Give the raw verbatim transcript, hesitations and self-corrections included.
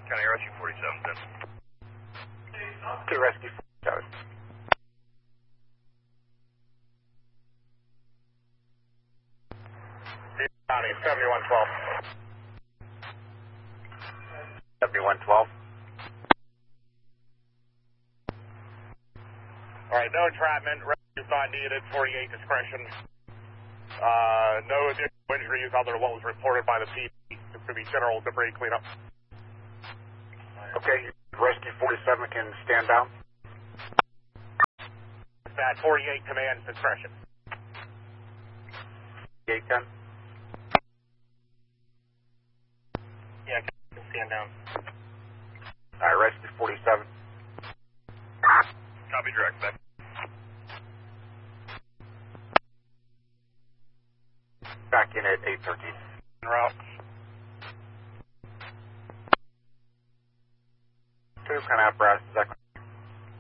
County Rescue forty-seven, then. To Rescue forty-seven. County, seventy-one twelve. seventy-one twelve. All right, no entrapment, rescue not needed, forty-eight discretion. Uh, no additional injuries other than what was reported by the P D. It could be general debris cleanup. Okay, Rescue forty-seven can stand down. That forty-eight commands discretion. eight ten. Yeah, can stand down. All right, Rescue forty-seven. Copy direct, back. Back in at eight thirteen. En route. Two kind of apparatus, is that